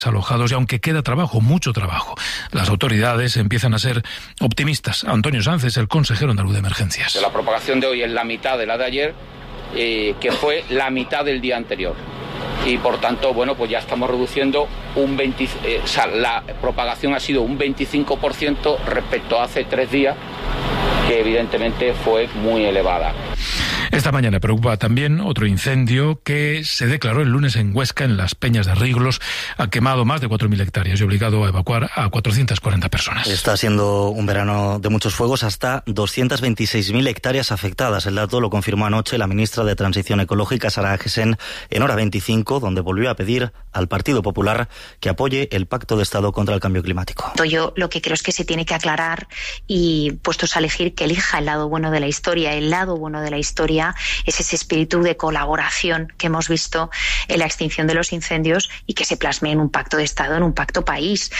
alojados, y aunque queda trabajo, mucho trabajo, las autoridades empiezan a ser optimistas. Antonio Sánchez, el consejero andaluz de emergencias. La propagación de hoy es la mitad de la de ayer, que fue la mitad del día anterior. Y por tanto, bueno, pues ya estamos reduciendo la propagación ha sido un 25% respecto a hace 3 días, que evidentemente fue muy elevada. Esta mañana preocupa también otro incendio que se declaró el lunes en Huesca, en las Peñas de Riglos. Ha quemado más de 4.000 hectáreas y obligado a evacuar a 440 personas. Está siendo un verano de muchos fuegos, hasta 226.000 hectáreas afectadas. El dato lo confirmó anoche la ministra de Transición Ecológica, Sara Agesen, en Hora 25, donde volvió a pedir al Partido Popular que apoye el Pacto de Estado contra el Cambio Climático. Yo lo que creo es que se tiene que aclarar y, puestos a elegir, que elija el lado bueno de la historia. El lado bueno de la historia es ese espíritu de colaboración que hemos visto en la extinción de los incendios y que se plasme en un pacto de Estado, en un pacto país.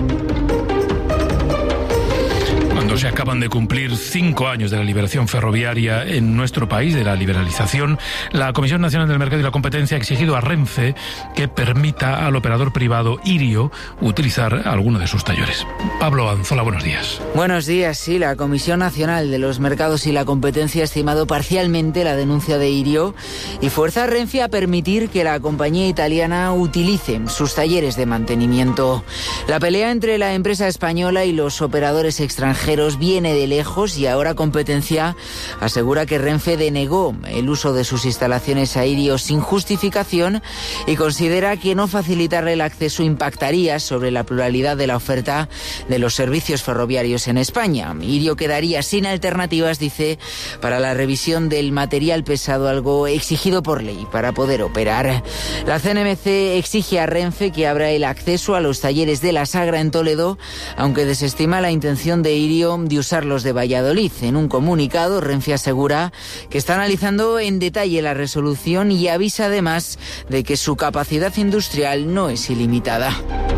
Cuando se acaban de cumplir 5 años de la liberación ferroviaria en nuestro país, de la liberalización, la Comisión Nacional del Mercado y la Competencia ha exigido a Renfe que permita al operador privado Irio utilizar alguno de sus talleres. Pablo Anzola, buenos días. Buenos días, sí. La Comisión Nacional de los Mercados y la Competencia ha estimado parcialmente la denuncia de Irio y fuerza a Renfe a permitir que la compañía italiana utilice sus talleres de mantenimiento. La pelea entre la empresa española y los operadores extranjeros viene de lejos y ahora Competencia asegura que Renfe denegó el uso de sus instalaciones a Irio sin justificación y considera que no facilitarle el acceso impactaría sobre la pluralidad de la oferta de los servicios ferroviarios en España. Irio quedaría sin alternativas, dice, para la revisión del material pesado, algo exigido por ley para poder operar. La CNMC exige a Renfe que abra el acceso a los talleres de la Sagra en Toledo, aunque desestima la intención de Irio de usar los de Valladolid. En un comunicado, Renfe asegura que está analizando en detalle la resolución y avisa además de que su capacidad industrial no es ilimitada.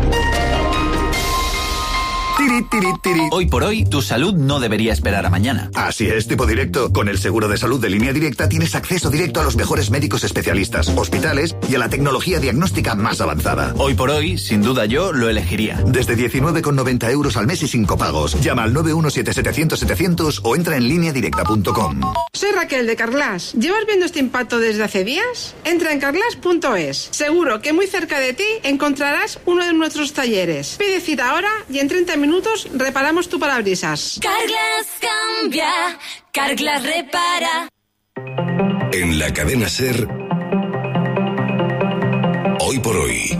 Hoy por hoy, tu salud no debería esperar a mañana. Así es, Tipo Directo. Con el seguro de salud de Línea Directa tienes acceso directo a los mejores médicos especialistas, hospitales y a la tecnología diagnóstica más avanzada. Hoy por hoy, sin duda yo lo elegiría. Desde 19,90 euros al mes y sin copagos. Llama al 917-700-700 o entra en lineadirecta.com. Soy Raquel de Carglass. ¿Llevas viendo este impacto desde hace días? Entra en carglass.es. Seguro que muy cerca de ti encontrarás uno de nuestros talleres. Pide cita ahora y en 30 minutos reparamos tu parabrisas. Carglass cambia, Carglass repara. En la cadena SER, Hoy por hoy,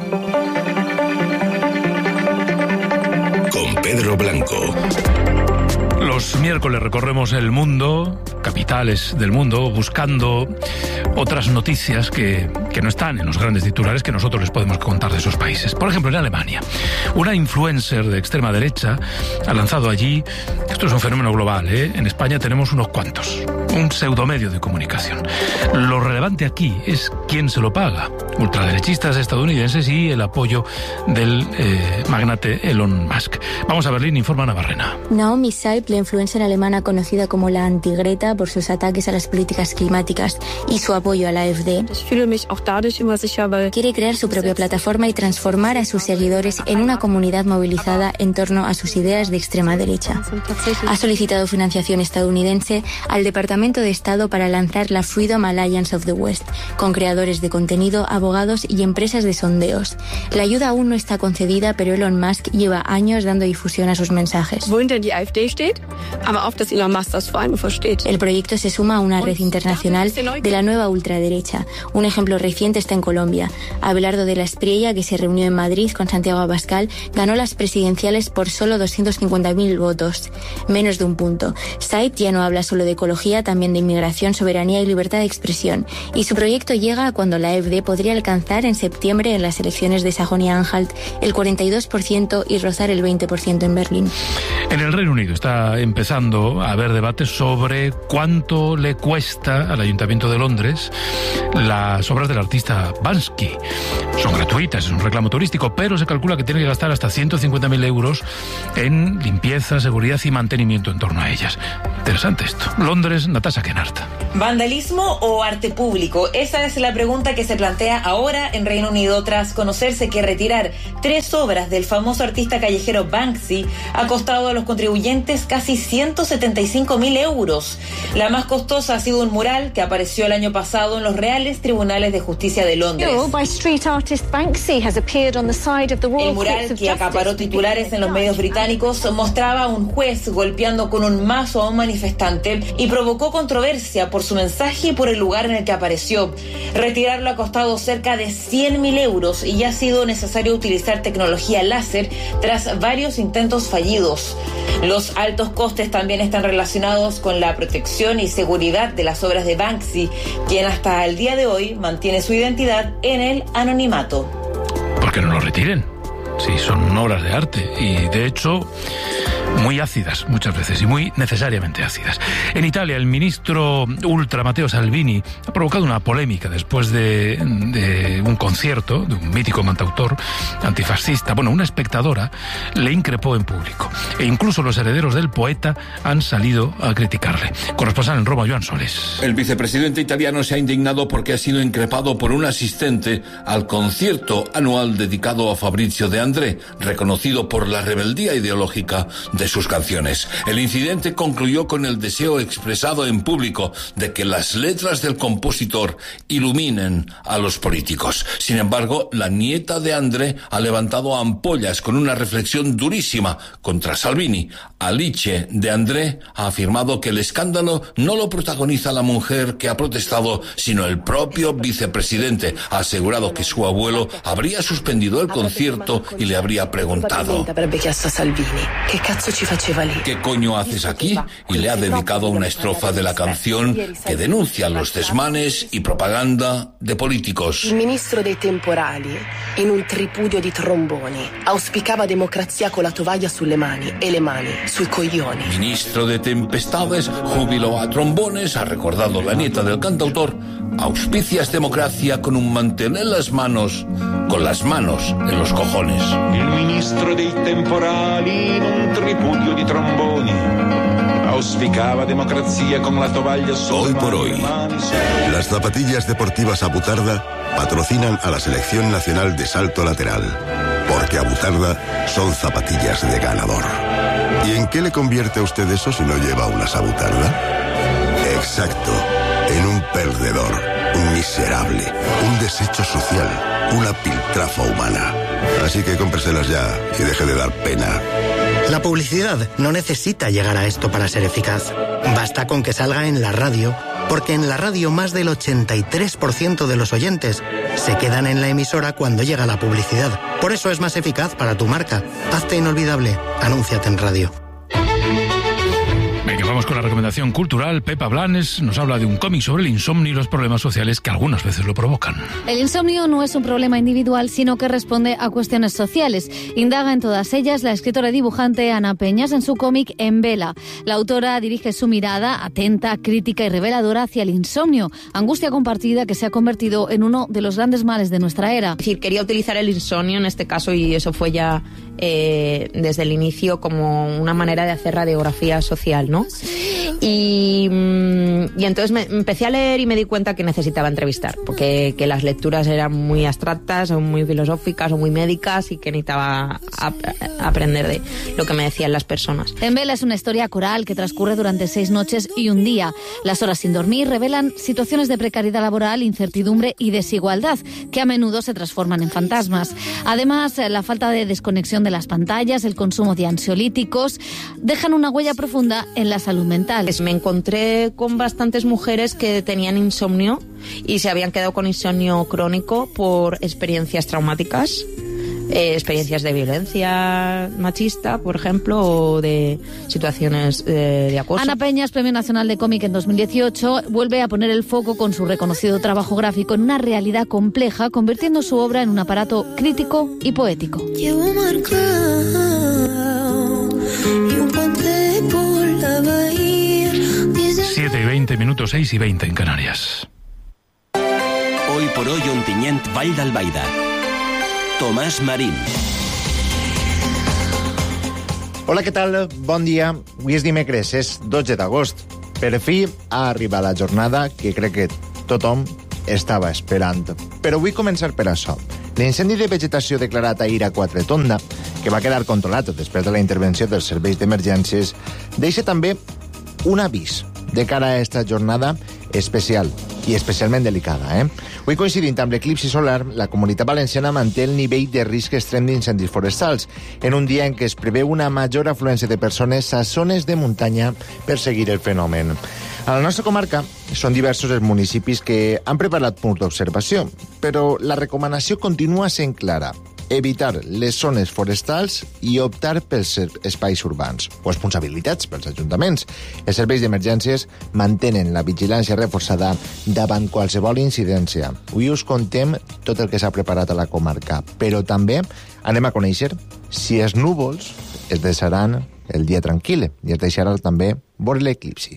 con Pedro Blanco. Los miércoles recorremos el mundo, capitales del mundo, buscando otras noticias que no están en los grandes titulares que nosotros les podemos contar de esos países. Por ejemplo, en Alemania, una influencer de extrema derecha ha lanzado allí, esto es un fenómeno global, en España tenemos unos cuantos, un pseudomedio de comunicación. Lo relevante aquí es quién se lo paga, ultraderechistas estadounidenses y el apoyo del magnate Elon Musk. Vamos a Berlín, informa Ana Barrena. Naomi Seip, la influencer alemana conocida como la anti-Greta por sus ataques a las políticas climáticas y su apoyo a la AfD, quiere crear su propia plataforma y transformar a sus seguidores en una comunidad movilizada en torno a sus ideas de extrema derecha. Ha solicitado financiación estadounidense al Departamento de Estado para lanzar la Freedom Alliance of the West, con creadores de contenido, abogados y empresas de sondeos. La ayuda aún no está concedida, pero Elon Musk lleva años dando difusión a sus mensajes. El proyecto se suma a una red internacional de la nueva ultraderecha. Un ejemplo reciente está en Colombia. Abelardo de la Espriella, que se reunió en Madrid con Santiago Abascal, ganó las presidenciales por solo 250.000 votos, menos de un punto. Seip ya no habla solo de ecología, también de inmigración, soberanía y libertad de expresión. Y su proyecto llega cuando la AfD podría alcanzar en septiembre en las elecciones de Sajonia-Anhalt el 42% y rozar el 20% en Berlín. En el Reino Unido está empezando a haber debates sobre cuánto le cuesta al Ayuntamiento de Londres las obras de la artista Banksy. Son gratuitas, es un reclamo turístico, pero se calcula que tiene que gastar hasta 150.000 euros en limpieza, seguridad y mantenimiento en torno a ellas. Interesante esto. Londres, Natasha Kennard. ¿Vandalismo o arte público? Esa es la pregunta que se plantea ahora en Reino Unido tras conocerse que retirar 3 obras del famoso artista callejero Banksy ha costado a los contribuyentes casi 175.000 euros. La más costosa ha sido un mural que apareció el año pasado en los Reales Tribunales de Justicia de Londres. El mural, que acaparó titulares en los medios británicos, mostraba a un juez golpeando con un mazo a un manifestante y provocó controversia por su mensaje y por el lugar en el que apareció. Retirarlo ha costado cerca de 100.000 euros y ya ha sido necesario utilizar tecnología láser tras varios intentos fallidos. Los altos costes también están relacionados con la protección y seguridad de las obras de Banksy, quien hasta el día de hoy mantiene su identidad en el anonimato. ¿Por qué no lo retiren? Sí, son obras de arte y, de hecho, muy ácidas muchas veces y muy necesariamente ácidas. En Italia, el ministro ultra Matteo Salvini ha provocado una polémica después de un concierto de un mítico cantautor antifascista. Bueno, una espectadora le increpó en público e incluso los herederos del poeta han salido a criticarle. Corresponsal en Roma, Joan Soles. El vicepresidente italiano se ha indignado porque ha sido increpado por un asistente al concierto anual dedicado a Fabrizio De André, reconocido por la rebeldía ideológica de sus canciones. El incidente concluyó con el deseo expresado en público de que las letras del compositor iluminen a los políticos. Sin embargo, la nieta de André ha levantado ampollas con una reflexión durísima contra Salvini. Alice De André ha afirmado que el escándalo no lo protagoniza la mujer que ha protestado, sino el propio vicepresidente. Ha asegurado que su abuelo habría suspendido el concierto y le habría preguntado: ¿qué coño haces aquí? Y le ha dedicado una estrofa de la canción que denuncia los desmanes y propaganda de políticos. Il ministro dei temporali, in un tripudio di tromboni, auspicava democrazia con la tovaglia sulle mani e le mani sui coglioni. Ministro de tempestades, júbilo a trombones, ha recordado la nieta del cantautor. Auspicias democracia con un mantel en las manos, con las manos en los cojones. Il ministro dei temporali in un tripudio di tromboni auspicaba democracia con la tovalla sobre. Hoy por hoy, las zapatillas deportivas Abutarda patrocinan a la Selección Nacional de Salto Lateral, porque Abutarda son zapatillas de ganador. ¿Y en qué le convierte a usted eso si no lleva unas Abutarda? Exacto, en un perdedor, un miserable, un desecho social, una piltrafa humana. Así que cómpreselas ya y deje de dar pena. La publicidad no necesita llegar a esto para ser eficaz. Basta con que salga en la radio, porque en la radio más del 83% de los oyentes se quedan en la emisora cuando llega la publicidad. Por eso es más eficaz para tu marca. Hazte inolvidable. Anúnciate en radio. Vamos con la recomendación cultural. Pepa Blanes nos habla de un cómic sobre el insomnio y los problemas sociales que algunas veces lo provocan. El insomnio no es un problema individual, sino que responde a cuestiones sociales. Indaga en todas ellas la escritora y dibujante Ana Peñas en su cómic En Vela. La autora dirige su mirada atenta, crítica y reveladora hacia el insomnio, angustia compartida que se ha convertido en uno de los grandes males de nuestra era. Es decir, quería utilizar el insomnio en este caso, y eso fue ya desde el inicio como una manera de hacer radiografía social, ¿no? Y entonces me empecé a leer y me di cuenta que necesitaba entrevistar, porque que las lecturas eran muy abstractas o muy filosóficas o muy médicas y que necesitaba aprender de lo que me decían las personas. En Vela es una historia coral que transcurre durante 6 noches y un día. Las horas sin dormir revelan situaciones de precariedad laboral, incertidumbre y desigualdad que a menudo se transforman en fantasmas. Además, la falta de desconexión de las pantallas, el consumo de ansiolíticos dejan una huella profunda en la salud mental. Me encontré con bastantes mujeres que tenían insomnio y se habían quedado con insomnio crónico por experiencias traumáticas, experiencias de violencia machista, por ejemplo, o de situaciones de acoso. Ana Peñas, Premio Nacional de Cómic en 2018, vuelve a poner el foco con su reconocido trabajo gráfico en una realidad compleja, convirtiendo su obra en un aparato crítico y poético. Llevo marcado y un puente por la bahía. 7:20, 6:20 en Canarias. Hoy por hoy Ontinyent, Vall d'Albaida. Tomàs Marín. Hola, què tal? Bon dia. Avui és dimecres, és 12 d'agost. Per fi ha arribat la jornada que crec que tothom estava esperant. Però vull començar per això. L'incendi de vegetació declarat ahir a Quatretonda, que va quedar controlat després de la intervenció dels serveis d'emergències, deixa també un avís de cara a aquesta jornada especial i especialment delicada. Avui, coincidint amb l'eclipsi solar, la Comunitat Valenciana manté el nivell de risc extrem d'incendis forestals en un dia en què es preveu una major afluència de persones a zones de muntanya per seguir el fenomen. A la nostra comarca són diversos els municipis que han preparat punts d'observació, però la recomanació continua sent clara: evitar les zones forestals i optar pels espais urbans. Responsabilitats pels ajuntaments. Els serveis d'emergències mantenen la vigilància reforçada davant qualsevol incidència. Avui us contem tot el que s'ha preparat a la comarca, però també anem a conèixer si els núvols es deixaran el dia tranquil i es deixarà també veure l'eclipsi.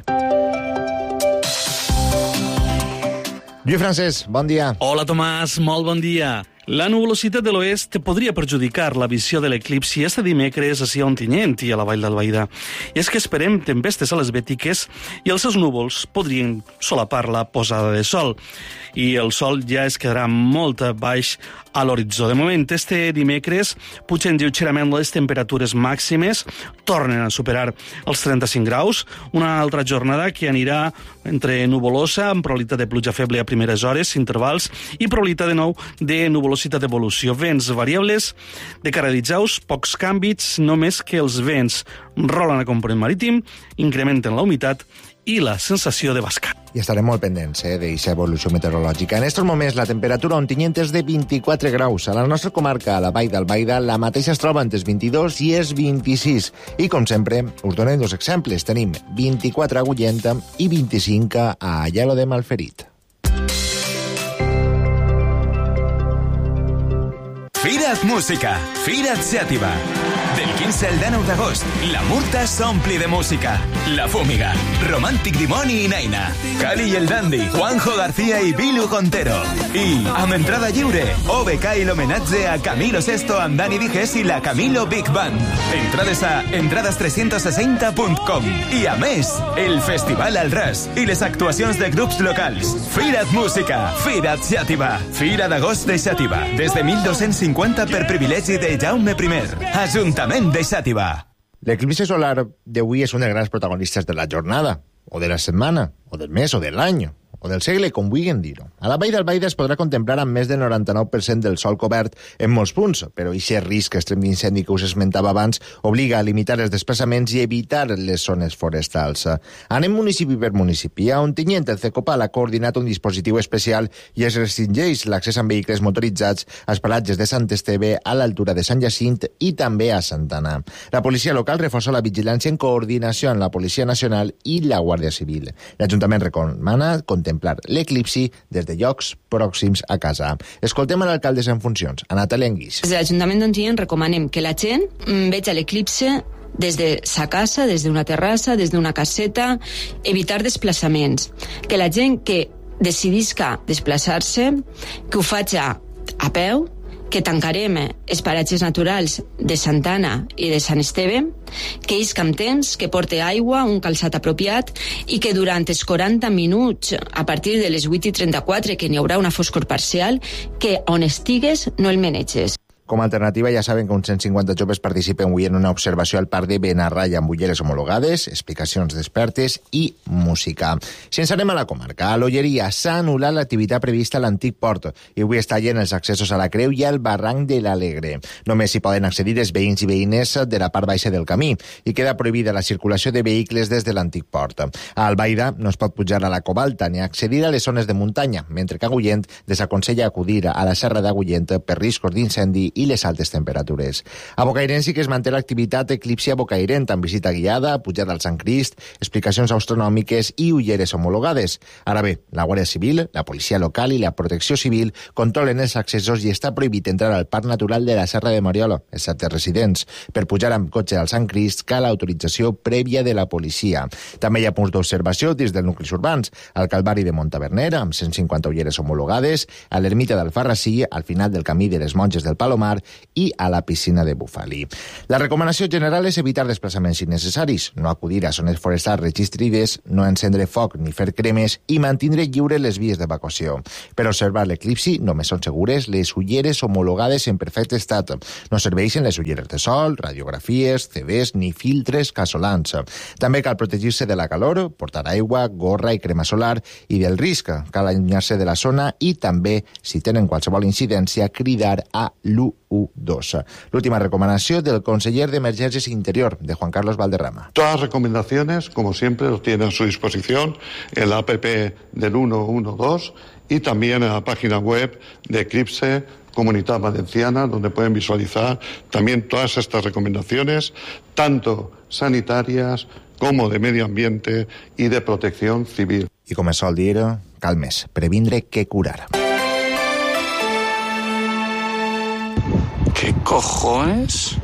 Lluís Francesc, bon dia. Hola, Tomàs, molt bon dia. La nuvolositat de l'oest podria perjudicar la visió de l'eclipsi este dimecres a Ontinyent i a la Vall d'Albaida. I és que esperem tempestes a les Bètiques i els seus núvols podrien solapar la posada de sol. I el sol ja es quedarà molt baix a l'horitzó. De moment, este dimecres pugen lleugerament les temperatures màximes, tornen a superar els 35 graus, una altra jornada que anirà entre nuvolosa, amb probabilitat de pluja feble a primeres hores, intervals, i probabilitat de nou de nuvolositat d'evolució. Vents variables, de cara a dijous, pocs canvis, només que els vents rolen a component marítim, incrementen la humitat i la sensació de bascar. I estarem molt pendents d'aquesta evolució meteorològica. En aquests moments la temperatura a Ontinyent és de 24 graus. A la nostra comarca, a la Vall d'Albaida, la mateixa es troba entre els 22 i els 26. I, com sempre, us donem dos exemples. Tenim 24 a Agullent i 25 a Aielo de Malferit. Fira't Música, Fira't Xàtiva. Del 15 al 19 d'agost, la Murta s'ompli de música. La Fúmiga, Romàntic Dimoni i Naina, Cali i el Dandy, Juanjo García i Bilu Contero. I, amb entrada lliure, OBK i l'homenatge a Camilo Sesto amb Dani Dijes i la Camilo Big Band. Entrades a entrades360.com. I, a més, el Festival al Ras i les actuacions de grups locals. Fira't Música, Fira't Xàtiva. Fira d'agost de Xàtiva, des de 1250 per privilegi de Jaume I. Ajuntament de Xàtiva. L'eclipsi solar d'avui és un dels grans protagonistes de la jornada, o de la setmana, o del mes, o de l'any, o del segle, com vulguin dir-ho. A la Vall d'Albaida es podrà contemplar amb més del 99% del sol cobert en molts punts, però aquest risc extrem d'incendi que us esmentava abans obliga a limitar els desplaçaments i evitar les zones forestals. Anem municipi per municipi. A Ontinyent, el CECOPAL ha coordinat un dispositiu especial i es restringeix l'accés amb vehicles motoritzats als paratges de Sant Esteve, a l'altura de Sant Jacint i també a Santana. La policia local reforça la vigilància en coordinació amb la Policia Nacional i la Guàrdia Civil. L'Ajuntament recomana contemplar l'eclipsi des de llocs pròxims a casa. Escoltem a l'alcaldessa en funcions, a Natàlia Anguix. Des de l'Ajuntament d'Ontinyent recomanem que la gent veja l'eclipsi des de sa casa, des d'una terrassa, des d'una caseta, evitar desplaçaments. Que la gent que decidisca desplaçar-se, que ho faci a peu, que tancarem els paratges naturals de Santana i de Sant Esteve, que isca amb temps, que porte aigua, un calçat apropiat i que durant els 40 minuts, a partir de les 8:34, que n'hi haurà una foscor parcial, que on estigues no el maneges. Com a alternativa, ja saben que uns 150 joves participen avui en una observació al parc de Benarralla amb ulleres homologades, explicacions d'expertes i música. Si ens anem a la comarca, a l'Olleria s'ha anul·lat l'activitat prevista a l'antic port i avui es tallen els accessos a la Creu i al barranc de l'Alegre. Només s'hi poden accedir els veïns i veïnes de la part baixa del camí i queda prohibida la circulació de vehicles des de l'antic port. A Albaida no es pot pujar a la Cobalta ni accedir a les zones de muntanya, mentre que a Agullent desaconsella acudir a la Serra d'Agullent per riscos d'incendi i les altes temperatures. A Bocairent sí que es manté l'activitat Eclipsi a Bocairent, amb visita guiada, pujada al Sant Crist, explicacions astronòmiques i ulleres homologades. Ara bé, la Guàrdia Civil, la policia local i la Protecció Civil controlen els accessos i està prohibit entrar al Parc Natural de la Serra de Moriolo, excepte residents. Per pujar amb cotxe al Sant Crist cal autorització prèvia de la policia. També hi ha punts d'observació dins dels nuclis urbans, al Calvari de Montaverner, amb 150 ulleres homologades, a l'ermita d'Alfarrasí, al final del camí de les Monges del Palomar i a la piscina de Bufali. La recomanació general és evitar desplaçaments innecessaris, no acudir a zones forestals registrides, no encendre foc ni fer cremes i mantindre lliure les vies d'evacuació. Per observar l'eclipsi només són segures les ulleres homologades en perfecte estat. No serveixen les ulleres de sol, radiografies, CDs ni filtres casolans. També cal protegir-se de la calor, portar aigua, gorra i crema solar i del risc. Cal allunyar-se de la zona i també, si tenen qualsevol incidència, cridar a l'112. L'última recomanació del conseller d'Emergències Interior, de Juan Carlos Valderrama. Todas las recomendaciones, como siempre, los tiene a su disposición en la app del 112 y también en la página web de Eclipse Comunidad Valenciana, donde pueden visualizar también todas estas recomendaciones, tanto sanitarias como de medio ambiente y de protección civil. I com es sol dir, cal més previndre que curar. ¿Qué cojones?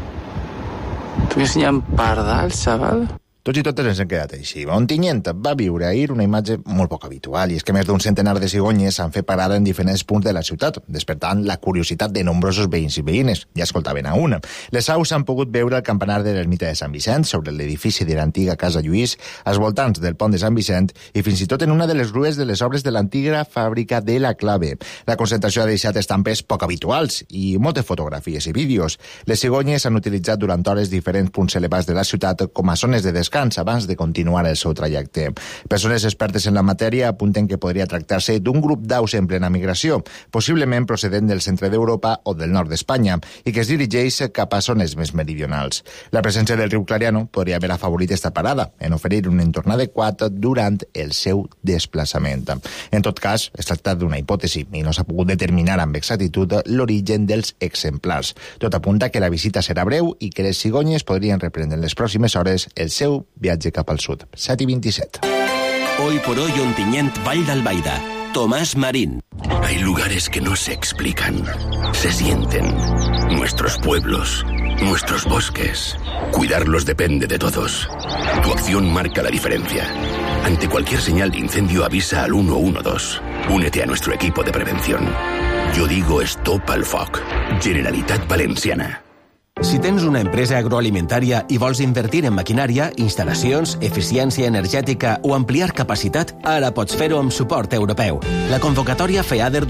¿Tú enseñan pardal, chaval? Tots i totes ens hem quedat així. Ontinyent va viure ahir una imatge molt poc habitual, i és que més d'un centenar de cigonyes han fet parada en diferents punts de la ciutat, despertant la curiositat de nombrosos veïns i veïnes. Ja escoltaven a una. Les aus han pogut veure el campanar de l'ermita de Sant Vicent, sobre l'edifici de l'antiga Casa Lluís, als voltants del pont de Sant Vicent i fins i tot en una de les rues de les obres de l'antiga fàbrica de la Clave. La concentració ha deixat estampes poc habituals i moltes fotografies i vídeos. Les cigonyes han utilitzat durant hores diferents punts elevats de la ciutat com a zones de descans abans de continuar el seu trajecte. Persones expertes en la matèria apunten que podria tractar-se d'un grup d'aus en plena migració, possiblement procedent del centre d'Europa o del nord d'Espanya, i que es dirigeix cap a zones més meridionals. La presència del riu Clariano podria haver afavorit esta parada, en oferir un entorn adequat durant el seu desplaçament. En tot cas, es tracta d'una hipòtesi i no s'ha pogut determinar amb exactitud l'origen dels exemplars. Tot apunta que la visita serà breu i que les cigonyes podrien reprendre en les pròximes hores el seu viatge cap al sud. 7:27. Hoy por hoy Ontinyent, Vall d'Albaida. Tomás Marín. Hay lugares que no se explican, se sienten. Nuestros pueblos, nuestros bosques. Cuidarlos depende de todos. Tu acción marca la diferencia. Ante cualquier señal de incendio avisa al 112. Únete a nuestro equipo de prevención. Yo digo stop al foc. Generalitat Valenciana. Si tens una empresa agroalimentària i vols invertir en maquinària, instal·lacions, eficiència energètica o ampliar capacitat, ara pots fer-ho amb suport europeu. La convocatòria FEADER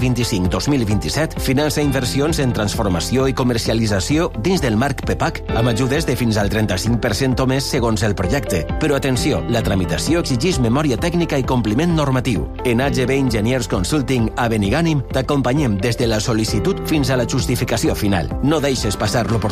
2025-2027 finança inversions en transformació i comercialització dins del marc PEPAC amb ajudes de fins al 35% o més segons el projecte. Però atenció, la tramitació exigeix memòria tècnica i compliment normatiu. En AGB Engineers Consulting a Benigànim t'acompanyem des de la sol·licitud fins a la justificació final. No deixes passar l'oportunitat.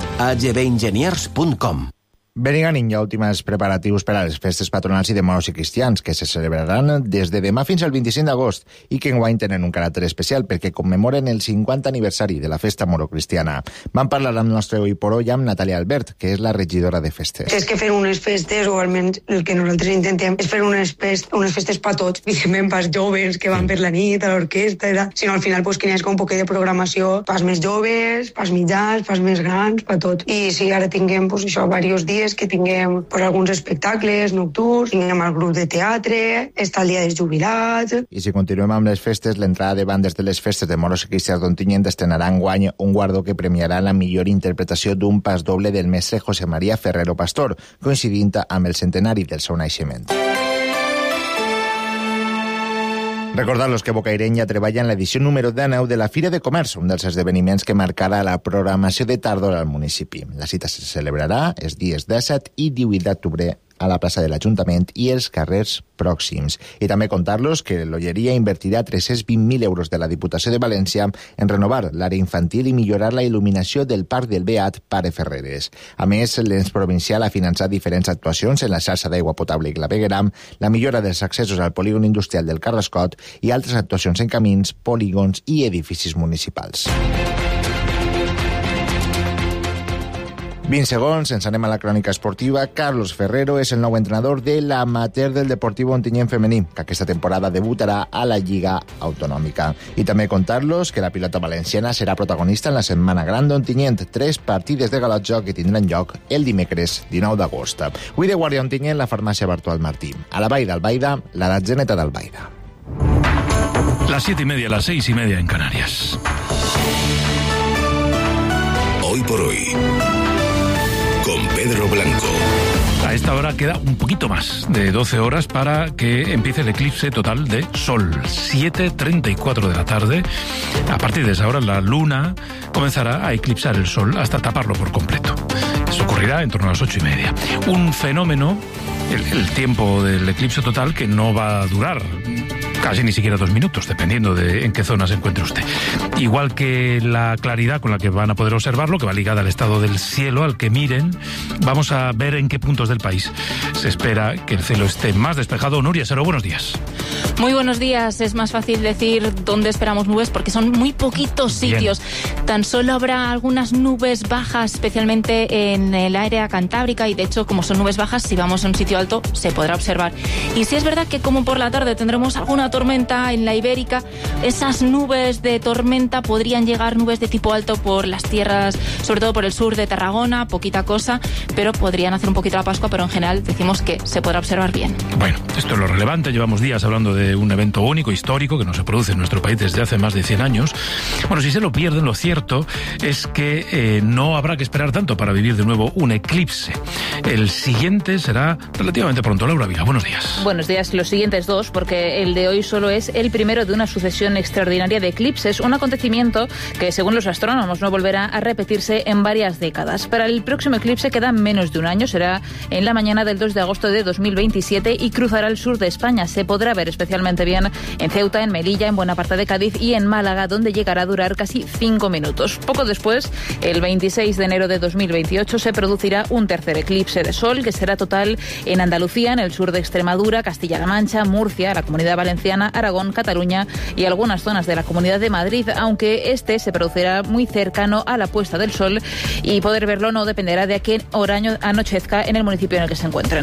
agbengeniers.com. Benigànim hi ha últims preparatius per a les festes patronals i de moros i cristians, que se celebraran des de demà fins al 25 d'agost i que enguany tenen un caràcter especial perquè commemoren el 50 aniversari de la festa morocristiana. Vam parlar amb el nostre Hoy por Hoy amb Natàlia Albert, que és la regidora de festes. És que fer unes festes, o almenys el que nosaltres intentem, és fer unes festes per tots, evidentment pels joves que van per la nit, a l'orquestra, sinó al final pues, que n'hi hagi un poquet de programació pels més joves, pels mitjans, pels més grans, per tot. I si ara tinguem pues, això, diversos dies que tinguem pues, alguns espectacles nocturns, tinguem el grup de teatre, està el dia dels jubilats. I si continuem amb les festes, l'entrada de bandes de les festes de moros i cristians d'Ontinyent estrenarà enguany un guardó que premiarà la millor interpretació d'un pas doble del mestre José María Ferrero Pastor, coincidint amb el centenari del seu naixement. Recordar-los que Bocairent ja treballa en l'edició número 19 de la Fira de Comerç, un dels esdeveniments que marcarà la programació de tardor al municipi. La cita se celebrarà els dies 17 i 18 d'octubre a la plaça de l'Ajuntament i els carrers pròxims. I també contar-los que l'Olleria invertirà 320.000 euros de la Diputació de València en renovar l'àrea infantil i millorar la il·luminació del Parc del Beat Pare Ferreres. A més, l'ens provincial ha finançat diferents actuacions en la xarxa d'aigua potable i clavegueram, la millora dels accessos al polígon industrial del Carrascot i altres actuacions en camins, polígons i edificis municipals. 20 segons, ens anem a la crònica esportiva. Carlos Ferrero és el nou entrenador de l'amateur del Deportivo Ontinyent femení, que aquesta temporada debutarà a la Lliga Autonòmica. I també contar-los que la pilota valenciana serà protagonista en la Setmana Gran d'Ontinyent, 3 partides de galotjoc que tindran lloc el dimecres 19 d'agost. Avui de guàrdia Ontinyent, la farmàcia Bartual Martí. A la Vall d'Albaida, la Gatzeneta d'Albaida. Las 7:30, las 6:30 en Canarias. Hoy por hoy, con Pedro Blanco. A esta hora queda un poquito más de 12 horas para que empiece el eclipse total de Sol. 7:34 de la tarde. A partir de esa hora la Luna comenzará a eclipsar el Sol hasta taparlo por completo. Eso ocurrirá en torno a las 8:30. Un fenómeno, el tiempo del eclipse total, que no va a durar casi ni siquiera 2 minutos, dependiendo de en qué zona se encuentre usted. Igual que la claridad con la que van a poder observarlo, que va ligada al estado del cielo, al que miren, vamos a ver en qué puntos del país se espera que el cielo esté más despejado. Nuria Sero, buenos días. Muy buenos días. Es más fácil decir dónde esperamos nubes porque son muy poquitos sitios. Bien. Tan solo habrá algunas nubes bajas, especialmente en el área cantábrica, y de hecho, como son nubes bajas, si vamos a un sitio alto se podrá observar. Y sí es verdad que como por la tarde tendremos alguna tormenta en la Ibérica, esas nubes de tormenta podrían llegar, nubes de tipo alto por las tierras, sobre todo por el sur de Tarragona, poquita cosa, pero podrían hacer un poquito la Pascua, pero en general decimos que se podrá observar bien. Bueno, esto es lo relevante. Llevamos días hablando de un evento único, histórico, que no se produce en nuestro país desde hace más de 100 años. Bueno, si se lo pierden, lo cierto es que no habrá que esperar tanto para vivir de nuevo un eclipse. El siguiente será relativamente pronto. Laura Vila, buenos días. Buenos días. Los siguientes 2, porque el de hoy solo es el primero de una sucesión extraordinaria de eclipses, un acontecimiento que, según los astrónomos, no volverá a repetirse en varias décadas. Para el próximo eclipse queda menos de un año, será en la mañana del 2 de agosto de 2027 y cruzará el sur de España. Se podrá ver especialmente bien en Ceuta, en Melilla, en buena parte de Cádiz y en Málaga, donde llegará a durar casi 5 minutos. Poco después, el 26 de enero de 2028, se producirá un tercer eclipse de sol, que será total en Andalucía, en el sur de Extremadura, Castilla-La Mancha, Murcia, la Comunidad Valenciana, Aragón, Cataluña y algunas zonas de la Comunidad de Madrid, aunque este se producirá muy cercano a la puesta del sol y poder verlo no dependerá de a qué hora anochezca en el municipio en el que se encuentren.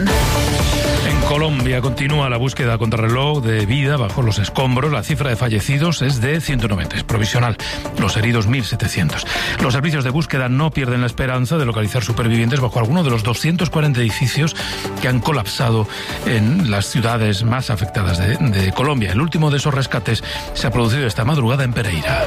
En Colombia continúa la búsqueda a contrarreloj de vida bajo los escombros. La cifra de fallecidos es de 190, es provisional. Los heridos 1.700. Los servicios de búsqueda no pierden la esperanza de localizar supervivientes bajo alguno de los 240 edificios que han colapsado en las ciudades más afectadas de Colombia. El último de esos rescates se ha producido esta madrugada en Pereira.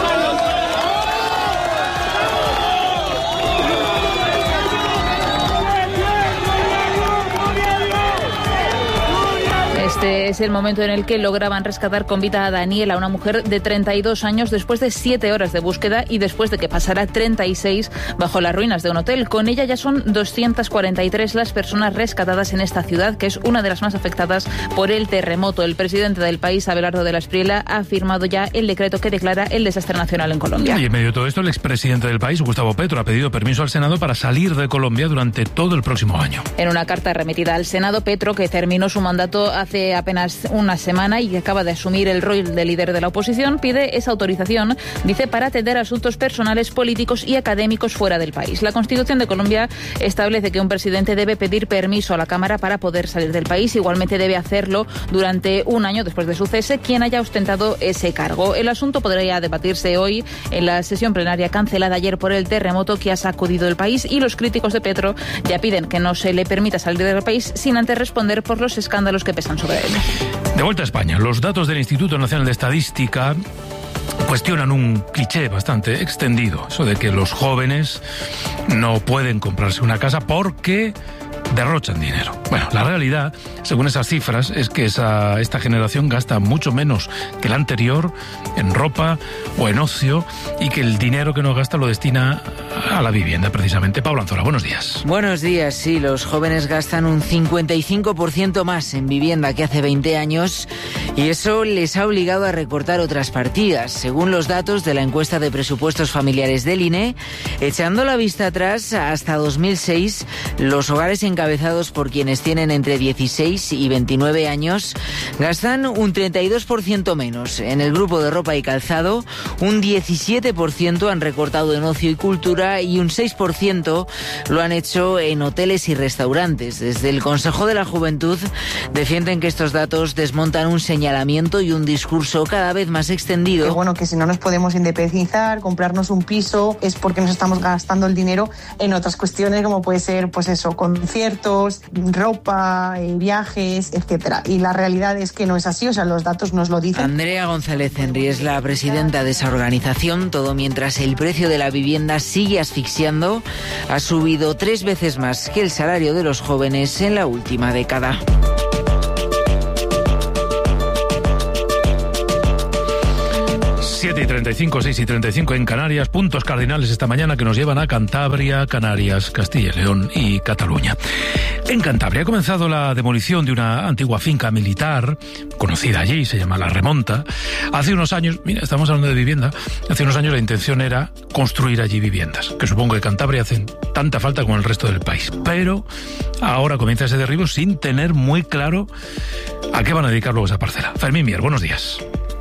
Este es el momento en el que lograban rescatar con vida a Daniela, una mujer de 32 años, después de 7 horas de búsqueda y después de que pasara 36 bajo las ruinas de un hotel. Con ella ya son 243 las personas rescatadas en esta ciudad, que es una de las más afectadas por el terremoto. El presidente del país, Abelardo de la Espriella, ha firmado ya el decreto que declara el desastre nacional en Colombia. Y en medio de todo esto, el expresidente del país, Gustavo Petro, ha pedido permiso al Senado para salir de Colombia durante todo el próximo año. En una carta remitida al Senado, Petro, que terminó su mandato hace apenas una semana y que acaba de asumir el rol de líder de la oposición, pide esa autorización, dice, para atender asuntos personales, políticos y académicos fuera del país. La Constitución de Colombia establece que un presidente debe pedir permiso a la Cámara para poder salir del país. Igualmente debe hacerlo durante un año después de su cese quien haya ostentado ese cargo. El asunto podría debatirse hoy en la sesión plenaria cancelada ayer por el terremoto que ha sacudido el país, y los críticos de Petro ya piden que no se le permita salir del país sin antes responder por los escándalos que pesan sobre él. De vuelta a España, los datos del Instituto Nacional de Estadística cuestionan un cliché bastante extendido, eso de que los jóvenes no pueden comprarse una casa porque derrochan dinero. Bueno, la realidad, según esas cifras, es que esta generación gasta mucho menos que la anterior en ropa o en ocio, y que el dinero que no gasta lo destina a la vivienda, precisamente. Pablo Anzola, buenos días. Buenos días. Sí, los jóvenes gastan un 55% más en vivienda que hace 20 años, y eso les ha obligado a recortar otras partidas. Según los datos de la encuesta de presupuestos familiares del INE, echando la vista atrás hasta 2006, los hogares en encabezados por quienes tienen entre 16 y 29 años, gastan un 32% menos. En el grupo de ropa y calzado, un 17% han recortado en ocio y cultura y un 6% lo han hecho en hoteles y restaurantes. Desde el Consejo de la Juventud defienden que estos datos desmontan un señalamiento y un discurso cada vez más extendido. Que bueno, que si no nos podemos independizar, comprarnos un piso, es porque nos estamos gastando el dinero en otras cuestiones, como puede ser, pues eso, conciertos, ropa, viajes, etcétera. Y la realidad es que no es así, o sea, los datos nos lo dicen. Andrea González Henry es la presidenta de esa organización, todo mientras el precio de la vivienda sigue asfixiando. Ha subido 3 veces más que el salario de los jóvenes en la última década. Y 35, 6 y 35 en Canarias, puntos cardinales esta mañana que nos llevan a Cantabria, Canarias, Castilla y León y Cataluña. En Cantabria ha comenzado la demolición de una antigua finca militar, conocida allí, se llama La Remonta. Hace unos años, mira, estamos hablando de vivienda, hace unos años la intención era construir allí viviendas, que supongo que Cantabria hacen tanta falta como el resto del país. Pero ahora comienza ese derribo sin tener muy claro a qué van a dedicar luego esa parcela. Fermín Mier, buenos días.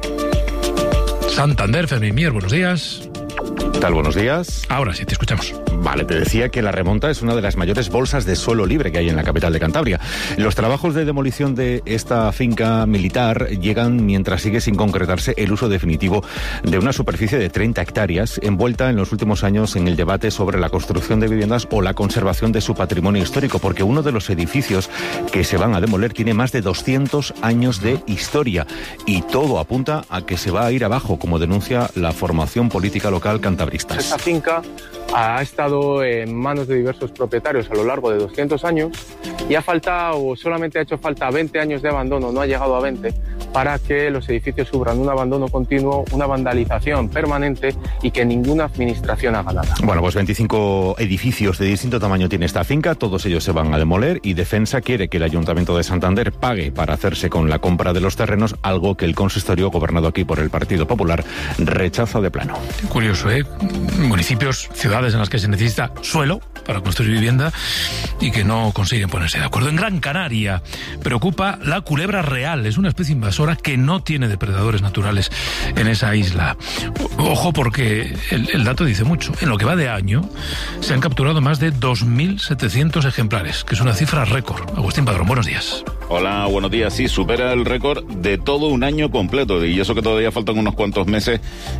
Santander, Fermín Mier, buenos días. ¿Qué tal? Buenos días. Ahora sí, te escuchamos. Vale, te decía que La Remonta es una de las mayores bolsas de suelo libre que hay en la capital de Cantabria. Los trabajos de demolición de esta finca militar llegan mientras sigue sin concretarse el uso definitivo de una superficie de 30 hectáreas envuelta en los últimos años en el debate sobre la construcción de viviendas o la conservación de su patrimonio histórico, porque uno de los edificios que se van a demoler tiene más de 200 años de historia y todo apunta a que se va a ir abajo, como denuncia la formación política local cantabristas. Esta finca ha estado en manos de diversos propietarios a lo largo de 200 años y solamente ha hecho falta 20 años de abandono, no ha llegado a 20, para que los edificios sufran un abandono continuo, una vandalización permanente y que ninguna administración haga nada. Bueno, pues 25 edificios de distinto tamaño tiene esta finca, todos ellos se van a demoler y Defensa quiere que el Ayuntamiento de Santander pague para hacerse con la compra de los terrenos, algo que el consistorio, gobernado aquí por el Partido Popular, rechaza de plano. Curioso, ¿eh? Municipios, ciudades en las que se necesita suelo para construir vivienda y que no consiguen ponerse de acuerdo. En Gran Canaria preocupa la culebra real, es una especie invasora que no tiene depredadores naturales en esa isla. Ojo, porque el dato dice mucho. En lo que va de año se han capturado más de 2.700 ejemplares, que es una cifra récord. Agustín Padrón, buenos días. Hola, buenos días. Sí, supera el récord de todo un año completo, y eso que todavía faltan unos cuantos meses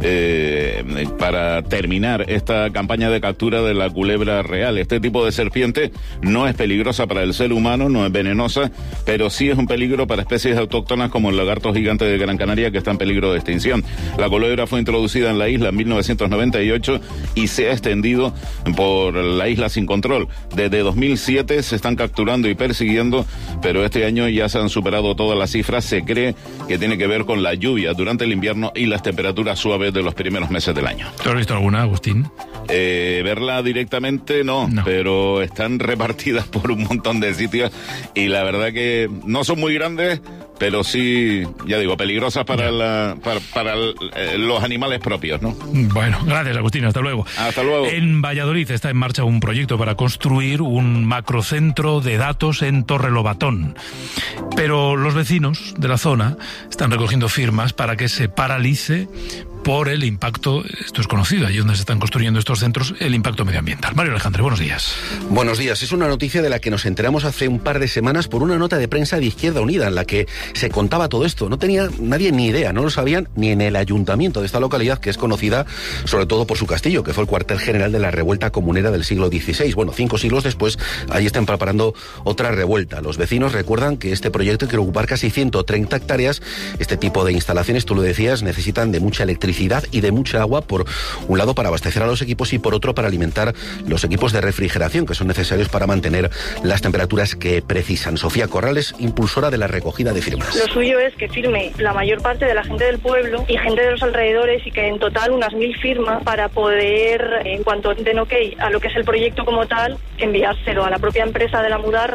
para terminar esta campaña de captura de la culebra real. Este tipo de serpiente no es peligrosa para el ser humano, no es venenosa, pero sí es un peligro para especies autóctonas como el lagarto gigante de Gran Canaria, que está en peligro de extinción. La culebra fue introducida en la isla en 1998 y se ha extendido por la isla sin control. Desde 2007 se están capturando y persiguiendo, pero este año ya se han superado todas las cifras. Se cree que tiene que ver con la lluvia durante el invierno y las temperaturas suaves de los primeros meses del año. ¿Tú has visto alguna, Agustín? Verla directamente no, pero están repartidas por un montón de sitios y la verdad que no son muy grandes, pero sí, ya digo, peligrosas para los animales propios, ¿no? Bueno, gracias, Agustín, hasta luego. Hasta luego. En Valladolid está en marcha un proyecto para construir un macrocentro de datos en Torrelobatón. Pero los vecinos de la zona están recogiendo firmas para que se paralice por el impacto, esto es conocido, allí donde se están construyendo estos centros, el impacto medioambiental. Mario Alejandre, buenos días. Buenos días. Es una noticia de la que nos enteramos hace un par de semanas por una nota de prensa de Izquierda Unida en la que se contaba todo esto. No tenía nadie ni idea, no lo sabían ni en el ayuntamiento de esta localidad, que es conocida sobre todo por su castillo, que fue el cuartel general de la revuelta comunera del siglo XVI. Bueno, 5 siglos después, ahí están preparando otra revuelta. Los vecinos recuerdan que este proyecto quiere ocupar casi 130 hectáreas. Este tipo de instalaciones, tú lo decías, necesitan de mucha electricidad y de mucha agua, por un lado para abastecer a los equipos y por otro para alimentar los equipos de refrigeración que son necesarios para mantener las temperaturas que precisan. Sofía Corrales, impulsora de la recogida de firmas. Lo suyo es que firme la mayor parte de la gente del pueblo y gente de los alrededores, y que en total unas 1.000 firmas para poder, en cuanto den ok a lo que es el proyecto como tal, enviárselo a la propia empresa de la Mudarra.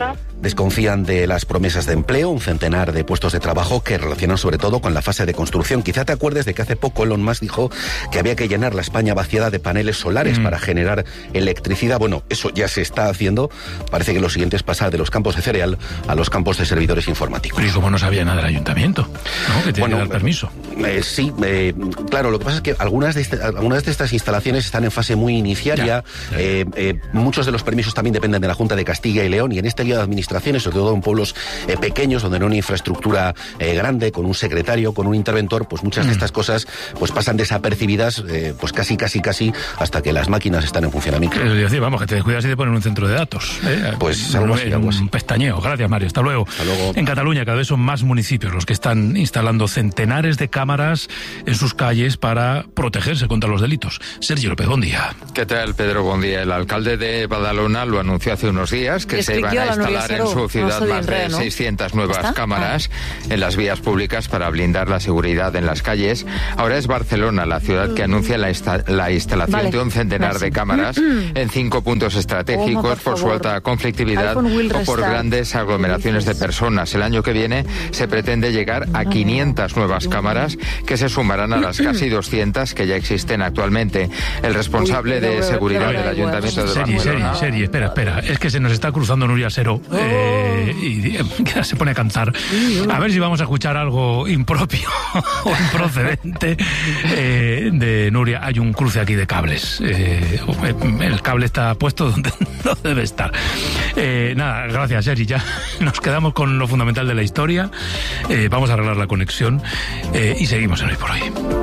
desconfían de las promesas de empleo, un centenar de puestos de trabajo que relacionan sobre todo con la fase de construcción. Quizá te acuerdes de que hace poco Elon Musk dijo que había que llenar la España vaciada de paneles solares para generar electricidad. Bueno, eso ya se está haciendo. Parece que lo siguiente es pasar de los campos de cereal a los campos de servidores informáticos. Pero ¿y cómo no sabía nada del ayuntamiento? ¿No? Que tiene que dar permiso. Sí, claro, lo que pasa es que algunas de estas instalaciones están en fase muy iniciaria. Muchos de los permisos también dependen de la Junta de Castilla y León, y en este lío de administraciones, sobre todo en pueblos pequeños, donde no hay una infraestructura grande, con un secretario, con un interventor, pues muchas de estas cosas pues pasan desapercibidas, pues casi hasta que las máquinas están en funcionamiento. Es decir, vamos, que te descuidas y te ponen un centro de datos. Pues algo así. Un pestañeo. Gracias, Mario. Hasta luego. En Cataluña cada vez son más municipios los que están instalando centenares de cámaras en sus calles para protegerse contra los delitos. Sergio López, buen día. ¿Qué tal, Pedro? Buen día. El alcalde de Badalona lo anunció hace unos días que se iban a instalar en su ciudad más de 600 nuevas cámaras en las vías públicas para blindar la seguridad en las calles. Ahora es Barcelona la ciudad que anuncia la instalación de un centenar de cámaras en 5 puntos estratégicos por su alta conflictividad o por grandes aglomeraciones de personas. El año que viene se pretende llegar a 500 nuevas cámaras que se sumarán a las casi 200 que ya existen actualmente. El responsable de seguridad del Ayuntamiento de Barcelona... Espera. Es que se nos está cruzando Nuria Sero y se pone a cantar. A ver si vamos a escuchar algo impropio o improcedente de Nuria. Hay un cruce aquí de cables. El cable está puesto donde no debe estar. Nada, gracias, Sergi. Ya nos quedamos con lo fundamental de la historia. Vamos a arreglar la conexión y seguimos en Hoy por Hoy.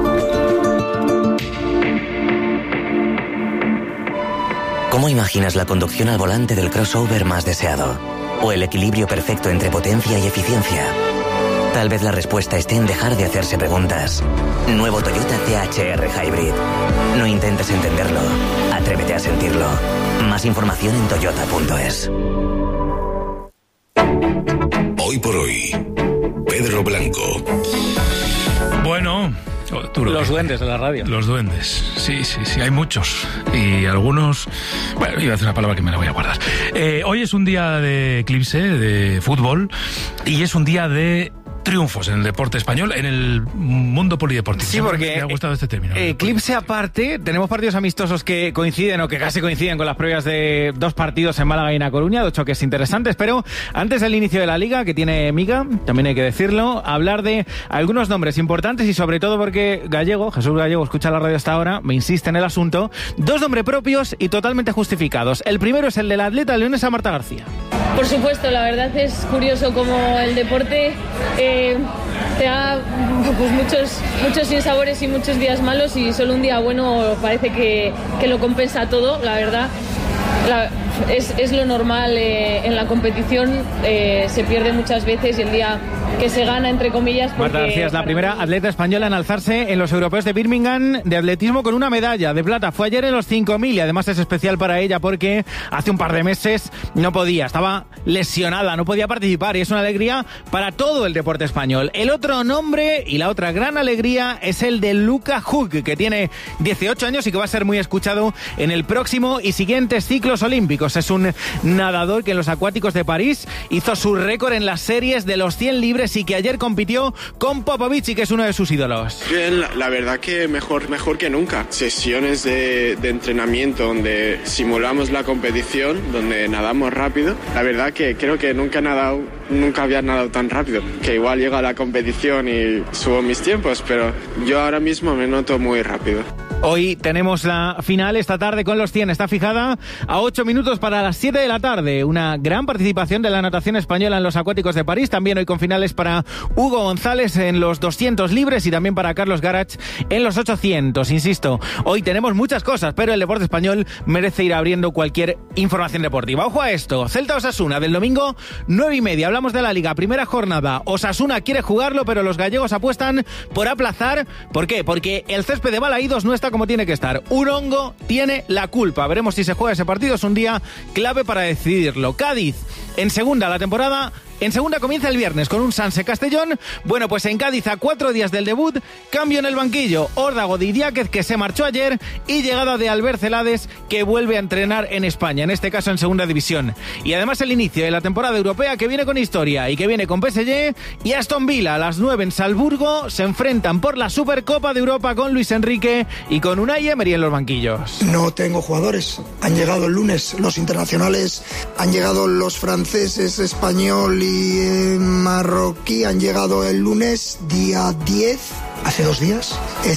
¿Cómo imaginas la conducción al volante del crossover más deseado? ¿O el equilibrio perfecto entre potencia y eficiencia? Tal vez la respuesta esté en dejar de hacerse preguntas. Nuevo Toyota THR Hybrid. No intentes entenderlo. Atrévete a sentirlo. Más información en toyota.es. Hoy por Hoy, Pedro Blanco. Bueno... Los duendes de la radio. Los duendes, sí, hay muchos. Y algunos... Bueno, iba a decir una palabra que me la voy a guardar. Hoy es un día de eclipse, de fútbol, y es un día de triunfos en el deporte español, en el mundo polideportivo. Sí, porque me ha gustado este término. Eclipse aparte, tenemos partidos amistosos que coinciden o que casi coinciden con las previas de 2 partidos en Málaga y en A Coruña, 2 choques interesantes, pero antes del inicio de la Liga, que tiene miga, también hay que decirlo, hablar de algunos nombres importantes y sobre todo porque Jesús Gallego, escucha la radio hasta ahora, me insiste en el asunto, 2 nombres propios y totalmente justificados. El primero es el de la atleta leonesa Marta García. Por supuesto, la verdad es curioso como el deporte te da pues muchos sinsabores y muchos días malos, y solo un día bueno parece que lo compensa todo, la verdad. Es lo normal en la competición, se pierde muchas veces, y el día que se gana, entre comillas, porque... Marta García es la primera atleta española en alzarse en los europeos de Birmingham de atletismo con una medalla de plata. Fue ayer en los 5.000 y además es especial para ella porque hace un par de meses no podía, estaba lesionada, no podía participar, y es una alegría para todo el deporte español. El otro nombre y la otra gran alegría es el de Luca Hug, que tiene 18 años y que va a ser muy escuchado en el próximo y siguientes ciclos olímpicos. Es un nadador que en los acuáticos de París hizo su récord en las series de los 100 libres y que ayer compitió con Popovic, y que es uno de sus ídolos. Bien, la verdad que mejor que nunca. Sesiones de entrenamiento donde simulamos la competición, donde nadamos rápido. La verdad que creo que nunca había nadado tan rápido. Que igual llego a la competición y subo mis tiempos, pero yo ahora mismo me noto muy rápido. Hoy tenemos la final esta tarde con los 100. Está fijada a 8 minutos para las 7 de la tarde. Una gran participación de la natación española en los acuáticos de París. También hoy con finales para Hugo González en los 200 libres y también para Carlos Garach en los 800. Insisto, hoy tenemos muchas cosas, pero el deporte español merece ir abriendo cualquier información deportiva. Ojo a esto. Celta Osasuna del domingo 9:30. Hablamos de la Liga. Primera jornada. Osasuna quiere jugarlo, pero los gallegos apuestan por aplazar. ¿Por qué? Porque el césped de Balaídos no está como tiene que estar. Un hongo tiene la culpa. Veremos si se juega ese partido. Es un día clave para decidirlo. Cádiz en segunda. La temporada En segunda comienza el viernes con un Sanse Castellón. Bueno, pues en Cádiz, a 4 días del debut, cambio en el banquillo. Órdago de Idiáquez, que se marchó ayer, y llegada de Albert Celades, que vuelve a entrenar en España, en este caso en segunda división. Y además el inicio de la temporada europea, que viene con historia y que viene con PSG y Aston Villa. A las 9 en Salzburgo se enfrentan por la Supercopa de Europa con Luis Enrique y con Unai Emery en los banquillos. No tengo jugadores. Han llegado el lunes los internacionales, han llegado los franceses, español y marroquí, han llegado el lunes, día 10, hace 2 días.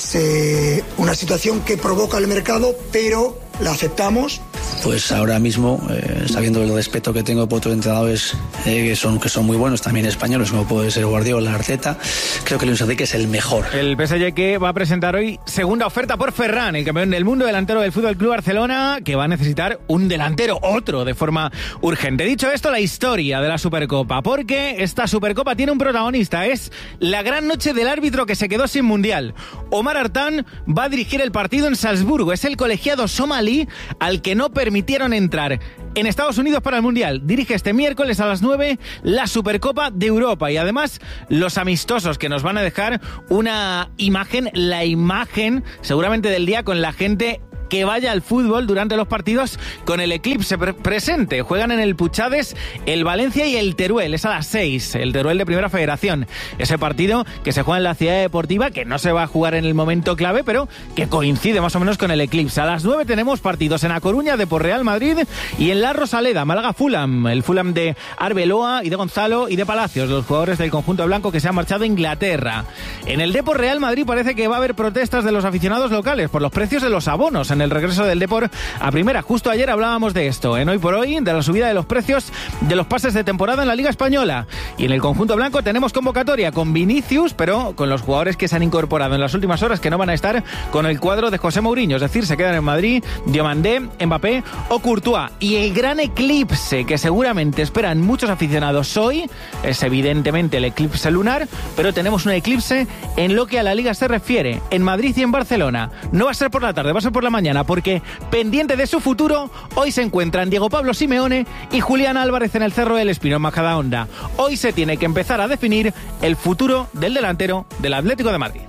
Es una situación que provoca el mercado, pero la aceptamos. Pues ahora mismo, sabiendo el respeto que tengo por otros entrenadores que son muy buenos, también españoles, como puede ser Guardiola, Arteta, creo que Luis Enrique es el mejor. El PSG que va a presentar hoy segunda oferta por Ferran, el campeón del mundo, delantero del Fútbol Club Barcelona, que va a necesitar un delantero, otro, de forma urgente. Dicho esto, la historia de la Supercopa, porque esta Supercopa tiene un protagonista, es la gran noche del árbitro que se quedó sin Mundial. Omar Artán va a dirigir el partido en Salzburgo, es el colegiado somalí al que no permitieron entrar en Estados Unidos para el Mundial. Dirige este miércoles a las 9 la Supercopa de Europa y además los amistosos que nos van a dejar una imagen, la imagen seguramente del día con la gente que vaya al fútbol durante los partidos con el eclipse presente. Juegan en el Puchades el Valencia y el Teruel, es a las 6, el Teruel de Primera Federación. Ese partido que se juega en la Ciudad Deportiva, que no se va a jugar en el momento clave, pero que coincide más o menos con el eclipse. A las 9 tenemos partidos en A Coruña, Depor Real Madrid, y en La Rosaleda, Málaga Fulham, el Fulham de Arbeloa y de Gonzalo y de Palacios, los jugadores del conjunto blanco que se han marchado a Inglaterra. En el Depor Real Madrid parece que va a haber protestas de los aficionados locales por los precios de los abonos en el regreso del Depor a primera. Justo ayer hablábamos de esto, en Hoy por Hoy, de la subida de los precios de los pases de temporada en la Liga Española. Y en el conjunto blanco tenemos convocatoria con Vinicius, pero con los jugadores que se han incorporado en las últimas horas que no van a estar con el cuadro de José Mourinho, es decir, se quedan en Madrid Diomandé, Mbappé o Courtois. Y el gran eclipse que seguramente esperan muchos aficionados hoy es evidentemente el eclipse lunar, pero tenemos un eclipse en lo que a la Liga se refiere, en Madrid y en Barcelona. No va a ser por la tarde, va a ser por la mañana, porque pendiente de su futuro, hoy se encuentran Diego Pablo Simeone y Julián Álvarez en el Cerro del Espino, en Majadahonda. Hoy se tiene que empezar a definir el futuro del delantero del Atlético de Madrid.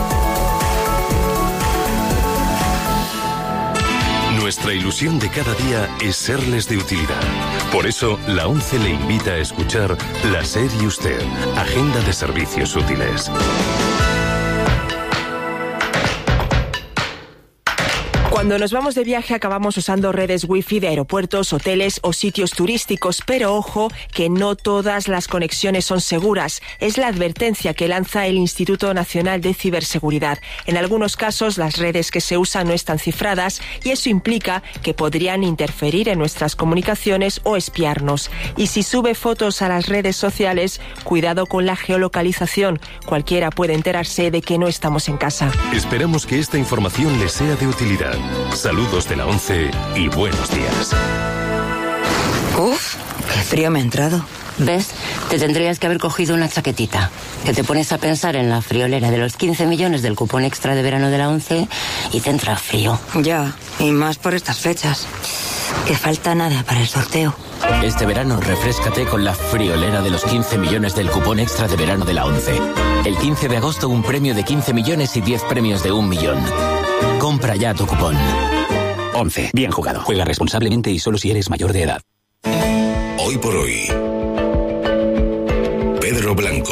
Nuestra ilusión de cada día es serles de utilidad. Por eso, la ONCE le invita a escuchar La SER y Usted, Agenda de Servicios Útiles. Cuando nos vamos de viaje acabamos usando redes wifi de aeropuertos, hoteles o sitios turísticos, pero ojo que no todas las conexiones son seguras. Es la advertencia que lanza el Instituto Nacional de Ciberseguridad. En algunos casos las redes que se usan no están cifradas y eso implica que podrían interferir en nuestras comunicaciones o espiarnos. Y si sube fotos a las redes sociales, cuidado con la geolocalización. Cualquiera puede enterarse de que no estamos en casa. Esperamos que esta información les sea de utilidad. Saludos de la ONCE y buenos días. Uf, qué frío me ha entrado. ¿Ves? Te tendrías que haber cogido una chaquetita. Que te pones a pensar en la friolera de los 15 millones del cupón extra de verano de la ONCE y te entra frío. Ya, y más por estas fechas. Que falta nada para el sorteo. Este verano refréscate con la friolera de los 15 millones del cupón extra de verano de la ONCE. El 15 de agosto un premio de 15 millones y 10 premios de 1 millón. Compra ya tu cupón. ONCE. Bien jugado. Juega responsablemente y solo si eres mayor de edad. Hoy por hoy. Pedro Blanco.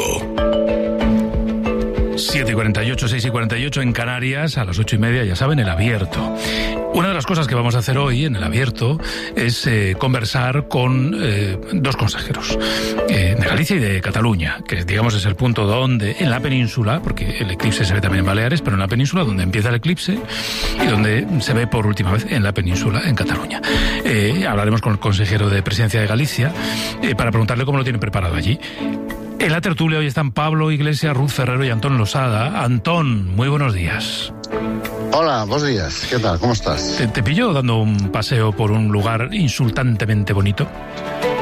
7:48, 6:48 en Canarias, a las 8:30, ya saben, el abierto. Una de las cosas que vamos a hacer hoy en el abierto es conversar con dos consejeros de Galicia y de Cataluña, que digamos es el punto donde, en la península, porque el eclipse se ve también en Baleares, pero en la península donde empieza el eclipse y donde se ve por última vez en la península, en Cataluña. Hablaremos con el consejero de Presidencia de Galicia para preguntarle cómo lo tienen preparado allí. En la tertulia hoy están Pablo Iglesias, Ruth Ferrero y Antón Losada. Antón, muy buenos días. Hola, buenos días. ¿Qué tal? ¿Cómo estás? ¿Te pillo dando un paseo por un lugar insultantemente bonito?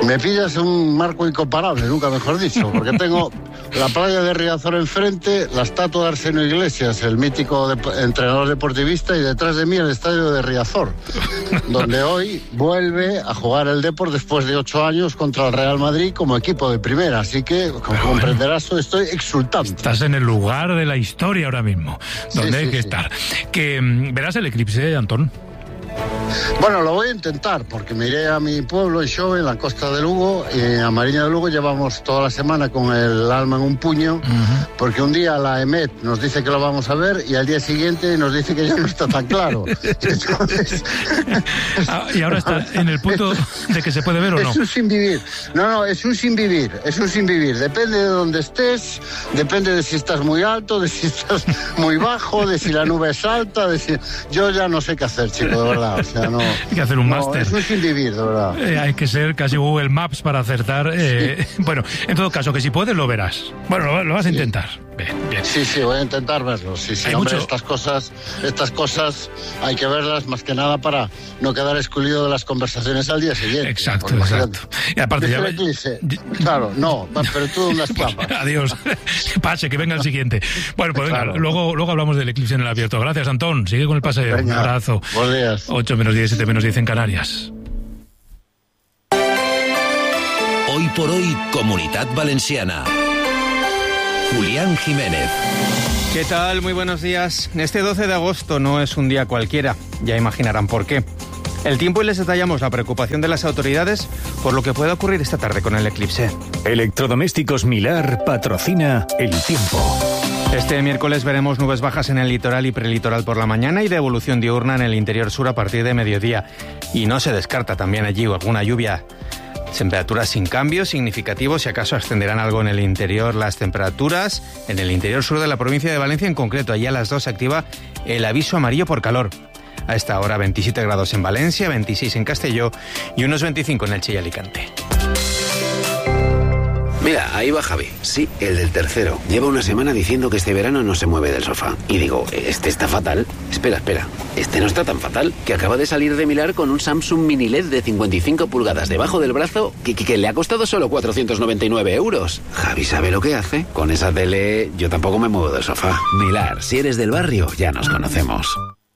Me pillas un marco incomparable, nunca mejor dicho, porque tengo la playa de Riazor enfrente, la estatua de Arseno Iglesias, el mítico entrenador deportivista, y detrás de mí el estadio de Riazor, donde hoy vuelve a jugar el Depor después de 8 años contra el Real Madrid como equipo de primera. Así que, como comprenderás, estoy exultante. Estás en el lugar de la historia ahora mismo, donde hay que estar. Que verás el eclipse, Antón. Bueno, lo voy a intentar, porque me iré a mi pueblo, en Xove, en la costa de Lugo, y a Mariña de Lugo llevamos toda la semana con el alma en un puño, porque un día la EMET nos dice que lo vamos a ver y al día siguiente nos dice que ya no está tan claro. Entonces... y ahora está en el punto de que se puede ver o no. Es un sin vivir. No, es un sin vivir, Depende de dónde estés, depende de si estás muy alto, de si estás muy bajo, de si la nube es alta, de si... Yo ya no sé qué hacer, chico, de verdad. O sea, no, hay que hacer un máster. Es un sin vivir, de verdad. Hay que ser casi Google Maps para acertar. Bueno, en todo caso, que si puedes lo verás. Bueno, lo vas a intentar. Bien. Sí, voy a intentar verlo. Sí, hombre, estas cosas hay que verlas más que nada para no quedar excluido de las conversaciones al día siguiente. Exacto. Y aparte ya... Claro, no, pero tú unas papas. Adiós. Pase, que venga el siguiente. Bueno, pues venga, luego hablamos del eclipse en el abierto. Gracias, Antón. Sigue con el paseo. Venga, un abrazo. Buenos días. 8 menos 10, 7 menos 10 en Canarias. Hoy por hoy, Comunidad Valenciana. Julián Jiménez. ¿Qué tal? Muy buenos días. Este 12 de agosto no es un día cualquiera. Ya imaginarán por qué. El tiempo y les detallamos la preocupación de las autoridades por lo que pueda ocurrir esta tarde con el eclipse. Electrodomésticos Milar patrocina el tiempo. Este miércoles veremos nubes bajas en el litoral y prelitoral por la mañana y de evolución diurna en el interior sur a partir de mediodía. Y no se descarta también allí alguna lluvia. Temperaturas sin cambios significativos, si acaso ascenderán algo en el interior las temperaturas. En el interior sur de la provincia de Valencia en concreto, allí a las 2 se activa el aviso amarillo por calor. A esta hora 27 grados en Valencia, 26 en Castelló y unos 25 en Elche y Alicante. Mira, ahí va Javi. Sí, el del tercero. Lleva una semana diciendo que este verano no se mueve del sofá. Y digo, este está fatal. Espera. Este no está tan fatal. Que acaba de salir de Milar con un Samsung Mini LED de 55 pulgadas debajo del brazo que le ha costado solo 499 euros. Javi sabe lo que hace. Con esa tele yo tampoco me muevo del sofá. Milar, si eres del barrio, ya nos conocemos.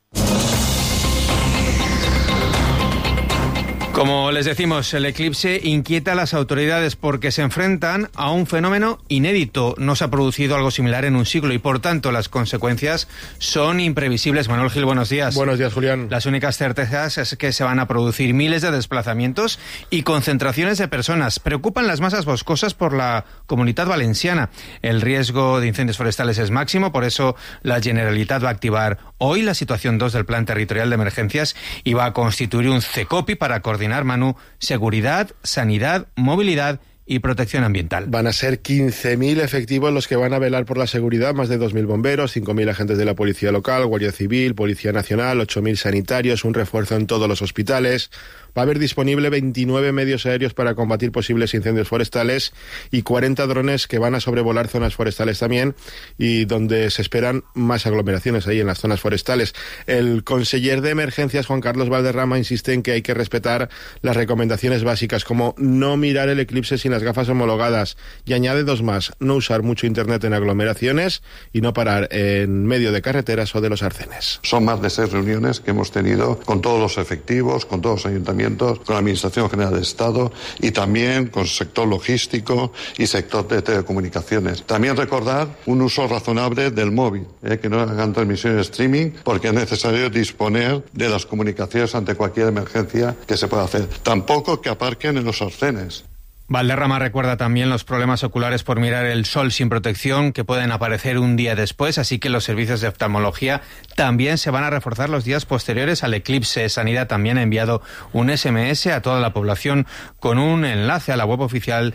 Como les decimos, el eclipse inquieta a las autoridades porque se enfrentan a un fenómeno inédito. No se ha producido algo similar en un siglo y, por tanto, las consecuencias son imprevisibles. Manuel Gil, buenos días. Buenos días, Julián. Las únicas certezas es que se van a producir miles de desplazamientos y concentraciones de personas. Preocupan las masas boscosas por la Comunidad Valenciana. El riesgo de incendios forestales es máximo, por eso la Generalitat va a activar hoy la situación 2 del Plan Territorial de Emergencias y va a constituir un CECOPI para coordinar, Manu, seguridad, sanidad, movilidad y protección ambiental. Van a ser 15.000 efectivos los que van a velar por la seguridad, más de 2.000 bomberos, 5.000 agentes de la Policía Local, Guardia Civil, Policía Nacional, 8.000 sanitarios, un refuerzo en todos los hospitales. Va a haber disponible 29 medios aéreos para combatir posibles incendios forestales y 40 drones que van a sobrevolar zonas forestales también y donde se esperan más aglomeraciones ahí en las zonas forestales. El conseller de Emergencias, Juan Carlos Valderrama, insiste en que hay que respetar las recomendaciones básicas como no mirar el eclipse sin las gafas homologadas y añade 2 más, no usar mucho internet en aglomeraciones y no parar en medio de carreteras o de los arcenes. Son más de 6 reuniones que hemos tenido con todos los efectivos, con todos los ayuntamientos, con la Administración General del Estado y también con el sector logístico y sector de telecomunicaciones. También recordar un uso razonable del móvil, que no hagan transmisión streaming porque es necesario disponer de las comunicaciones ante cualquier emergencia que se pueda hacer. Tampoco que aparquen en los arcenes. Valderrama recuerda también los problemas oculares por mirar el sol sin protección que pueden aparecer un día después, así que los servicios de oftalmología también se van a reforzar los días posteriores al eclipse. Sanidad también ha enviado un SMS a toda la población con un enlace a la web oficial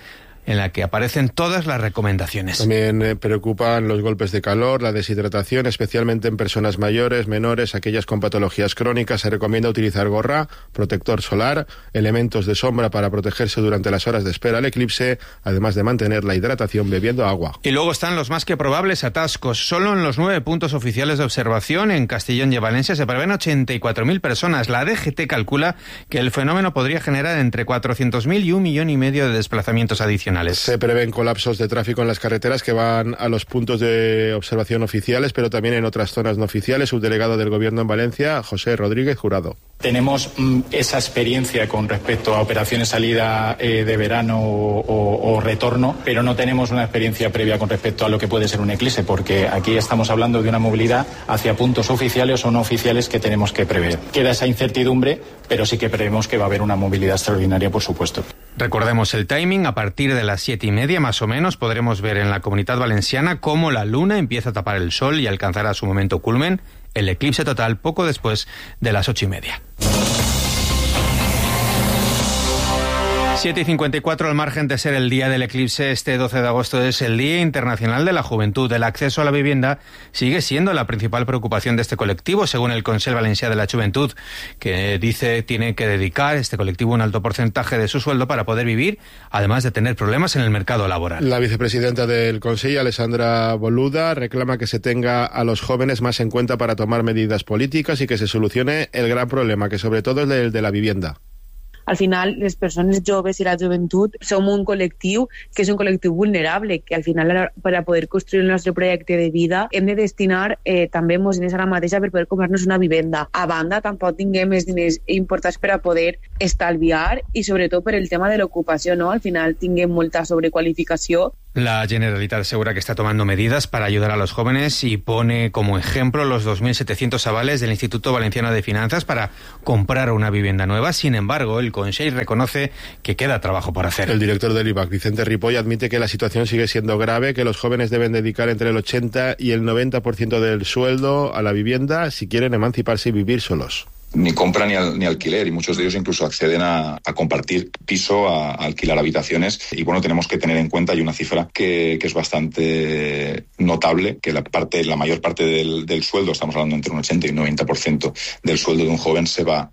en la que aparecen todas las recomendaciones. También preocupan los golpes de calor, la deshidratación, especialmente en personas mayores, menores, aquellas con patologías crónicas. Se recomienda utilizar gorra, protector solar, elementos de sombra para protegerse durante las horas de espera al eclipse, además de mantener la hidratación bebiendo agua. Y luego están los más que probables atascos. Solo en los 9 puntos oficiales de observación en Castellón y Valencia se prevén 84.000 personas. La DGT calcula que el fenómeno podría generar entre 400.000 y 1,5 millones de desplazamientos adicionales. Se prevén colapsos de tráfico en las carreteras que van a los puntos de observación oficiales, pero también en otras zonas no oficiales. Subdelegado del Gobierno en Valencia, José Rodríguez Jurado. Tenemos esa experiencia con respecto a operaciones salida de verano o retorno, pero no tenemos una experiencia previa con respecto a lo que puede ser un eclipse, porque aquí estamos hablando de una movilidad hacia puntos oficiales o no oficiales que tenemos que prever. Queda esa incertidumbre, pero sí que prevemos que va a haber una movilidad extraordinaria, por supuesto. Recordemos el timing. A partir de las 7:30 más o menos podremos ver en la Comunitat Valenciana cómo la luna empieza a tapar el sol y alcanzará su momento culmen, el eclipse total, poco después de las 8:30. 7:54, al margen de ser el día del eclipse, este 12 de agosto es el Día Internacional de la Juventud. El acceso a la vivienda sigue siendo la principal preocupación de este colectivo, según el Consell Valencià de la Juventud, que dice tiene que dedicar este colectivo un alto porcentaje de su sueldo para poder vivir, además de tener problemas en el mercado laboral. La vicepresidenta del Consell, Alessandra Boluda, reclama que se tenga a los jóvenes más en cuenta para tomar medidas políticas y que se solucione el gran problema, que sobre todo es el de la vivienda. Al final, les persones joves i la joventut som un col·lectiu que és un col·lectiu vulnerable, que al final, per a poder construir el nostre projecte de vida, hem de destinar també molts diners a la mateixa per poder comprar-nos una vivenda. A banda, tampoc tinguem més diners importants per a poder estalviar i sobretot per el tema de l'ocupació, no? Al final tinguem molta sobrequalificació. La Generalitat asegura que está tomando medidas para ayudar a los jóvenes y pone como ejemplo los 2.700 avales del Instituto Valenciano de Finanzas para comprar una vivienda nueva. Sin embargo, el Consell reconoce que queda trabajo por hacer. El director del IBAC, Vicente Ripoll, admite que la situación sigue siendo grave, que los jóvenes deben dedicar entre el 80 y el 90% del sueldo a la vivienda si quieren emanciparse y vivir solos. Ni compra ni alquiler, y muchos de ellos incluso acceden a compartir piso, a alquilar habitaciones. Y bueno, tenemos que tener en cuenta, hay una cifra que es bastante notable, que la mayor parte del sueldo, estamos hablando entre un 80 y un 90% del sueldo de un joven se va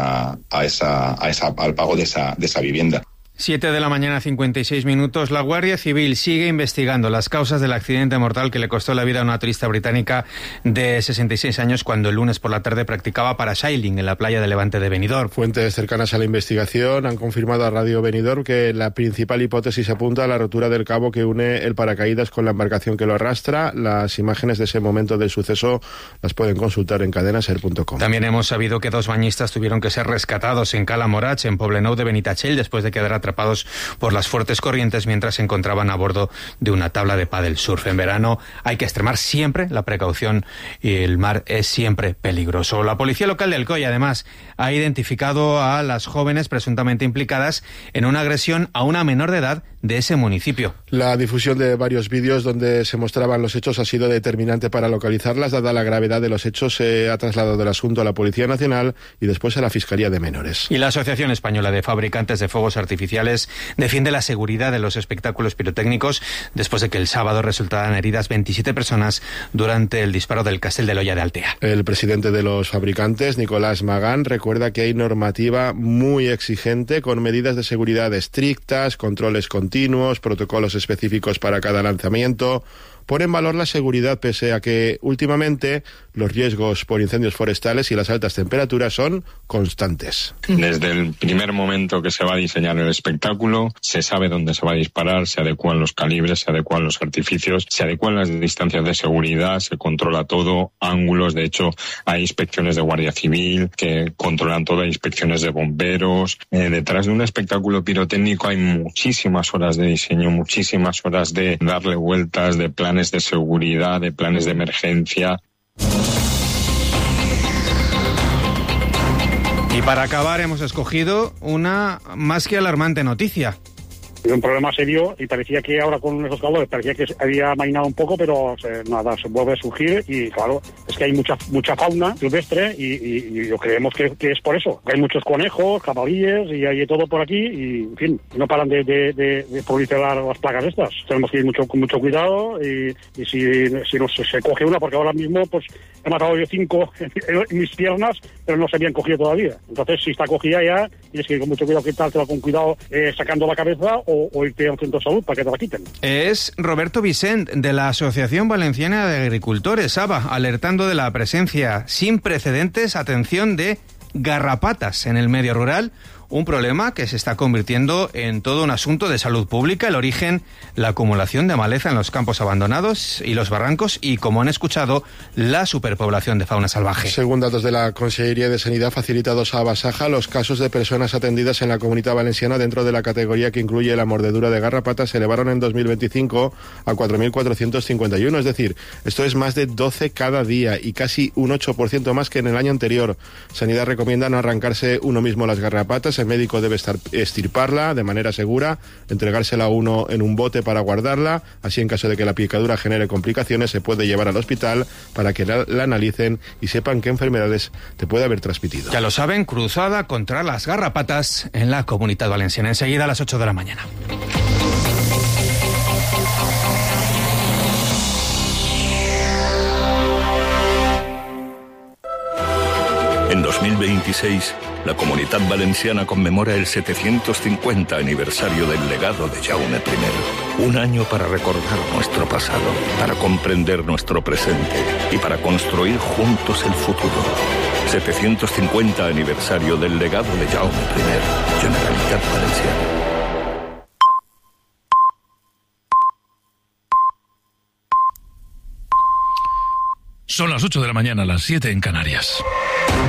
al pago de esa vivienda. 7 de la mañana, 56 minutos. La Guardia Civil sigue investigando las causas del accidente mortal que le costó la vida a una turista británica de 66 años cuando el lunes por la tarde practicaba parasailing en la playa de Levante de Benidorm. Fuentes cercanas a la investigación han confirmado a Radio Benidorm que la principal hipótesis apunta a la rotura del cabo que une el paracaídas con la embarcación que lo arrastra. Las imágenes de ese momento del suceso las pueden consultar en cadenaser.com. También hemos sabido que 2 bañistas tuvieron que ser rescatados en Cala Morach, en Poblenou de Benitatxell, después de quedar atrapados por las fuertes corrientes mientras se encontraban a bordo de una tabla de paddle surf. En verano hay que extremar siempre la precaución y el mar es siempre peligroso. La policía local de Alcoy, además, ha identificado a las jóvenes presuntamente implicadas en una agresión a una menor de edad de ese municipio. La difusión de varios vídeos donde se mostraban los hechos ha sido determinante para localizarlas. Dada la gravedad de los hechos, se ha trasladado el asunto a la Policía Nacional y después a la Fiscalía de Menores. Y la Asociación Española de Fabricantes de Fuegos Artificiales defiende la seguridad de los espectáculos pirotécnicos después de que el sábado resultaran heridas 27 personas durante el disparo del Castell de l'Olla de Altea. El presidente de los fabricantes, Nicolás Magán, recuerda que hay normativa muy exigente con medidas de seguridad estrictas, controles continuos, protocolos específicos para cada lanzamiento. Pone en valor la seguridad pese a que últimamente los riesgos por incendios forestales y las altas temperaturas son constantes. Desde el primer momento que se va a diseñar el espectáculo, se sabe dónde se va a disparar, se adecuan los calibres, se adecuan los artificios, se adecuan las distancias de seguridad, se controla todo, ángulos. De hecho, hay inspecciones de Guardia Civil que controlan todo, hay inspecciones de bomberos. Detrás de un espectáculo pirotécnico hay muchísimas horas de diseño, muchísimas horas de darle vueltas, de planes de seguridad, de planes de emergencia. Y para acabar hemos escogido una más que alarmante noticia. Un problema serio, y parecía que ahora con esos calores parecía que había amainado un poco, pero nada, se vuelve a surgir y claro, es que hay mucha fauna silvestre y creemos que es por eso. Hay muchos conejos, jabalíes y hay de todo por aquí y, en fin, no paran de proliferar las plagas estas. Tenemos que ir con mucho cuidado y si se coge una, porque ahora mismo pues he matado yo 5 en mis piernas, pero no se habían cogido todavía. Entonces, si está cogida ya, tienes que ir con mucho cuidado, quitártela con cuidado, sacando la cabeza o irte a un centro de salud para que te la quiten. Es Roberto Vicent, de la Asociación Valenciana de Agricultores, AVA, alertando de la presencia sin precedentes, atención, de garrapatas en el medio rural. Un problema que se está convirtiendo en todo un asunto de salud pública. El origen, la acumulación de maleza en los campos abandonados y los barrancos y, como han escuchado, la superpoblación de fauna salvaje. Según datos de la Consellería de Sanidad facilitados a Basaja, los casos de personas atendidas en la Comunidad Valenciana dentro de la categoría que incluye la mordedura de garrapatas se elevaron en 2025 a 4.451. Es decir, esto es más de 12 cada día y casi un 8% más que en el año anterior. Sanidad recomienda no arrancarse uno mismo las garrapatas. El médico debe extirparla de manera segura, entregársela a uno en un bote para guardarla. Así, en caso de que la picadura genere complicaciones, se puede llevar al hospital para que la analicen y sepan qué enfermedades te puede haber transmitido. Ya lo saben, cruzada contra las garrapatas en la Comunidad Valenciana. Enseguida a las 8 de la mañana. En 2026, la Comunitat Valenciana conmemora el 750 aniversario del legado de Jaume I. Un año para recordar nuestro pasado, para comprender nuestro presente y para construir juntos el futuro. 750 aniversario del legado de Jaume I, Generalitat Valenciana. Son las 8 de la mañana, las 7 en Canarias.